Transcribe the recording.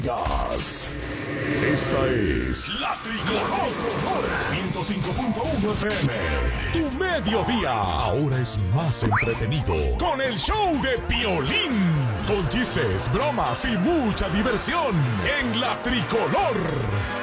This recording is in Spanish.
Gas. Esta es La Tricolor 105.1 FM. Tu mediodía ahora es más entretenido con el show de Piolín. Con chistes, bromas y mucha diversión en La Tricolor.